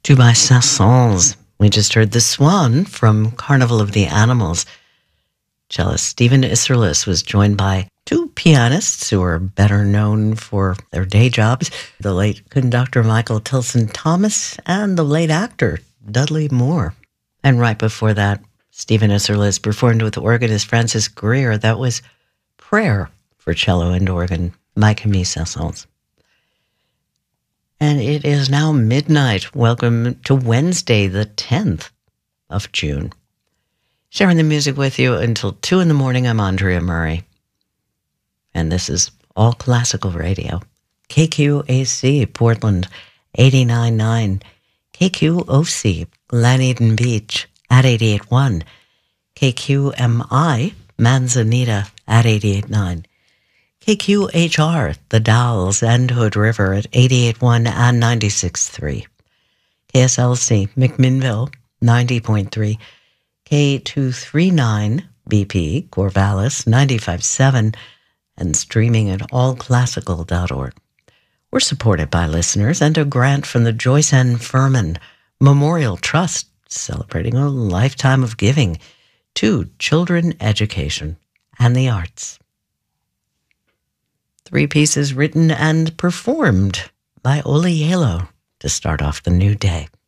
To my Saint-Saëns. We just heard The Swan from Carnival of the Animals. Cellist Stephen Isserlis was joined by two pianists who are better known for their day jobs, the late conductor Michael Tilson Thomas and the late actor Dudley Moore. And right before that, Stephen Isserlis performed with organist Francis Greer. That was Prayer for cello and organ by Camille Saint-Saëns. And it is now midnight. Welcome to Wednesday, the 10th of June. Sharing the music with you until 2 in the morning, I'm Andrea Murray. And this is All Classical Radio. KQAC, Portland, 89.9. KQOC, Glen Eden Beach, at 88.1. KQMI, Manzanita, at 88.9. KQHR, The Dalles and Hood River at 88.1 and 96.3. KSLC, McMinnville, 90.3. K239, BP, Corvallis, 95.7, and streaming at allclassical.org. We're supported by listeners and a grant from the Joyce N. Furman Memorial Trust, celebrating a lifetime of giving to children education and the arts. 3 pieces written and performed by Ola Yelo to start off the new day.